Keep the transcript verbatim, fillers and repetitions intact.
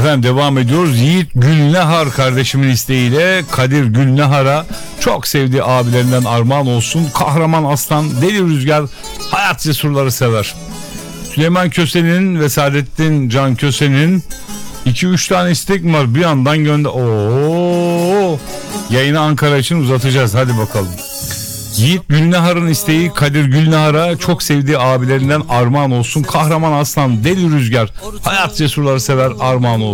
Efendim devam ediyoruz. Yiğit Gülnehar kardeşimin isteğiyle Kadir Gülnehar'a çok sevdiği abilerinden armağan olsun. Kahraman aslan, deli rüzgar, hayat cesurları sever. Süleyman Köse'nin ve Saadettin Can Köse'nin iki üç tane istek mi var? Bir yandan gönder. Oo! Yayını Ankara için uzatacağız. Hadi bakalım. Yiğit Gülnehar'ın isteği Kadir Gülnehar'a çok sevdiği abilerinden armağan olsun. Kahraman aslan, deli rüzgar, hayat cesurları sever, armağan olsun.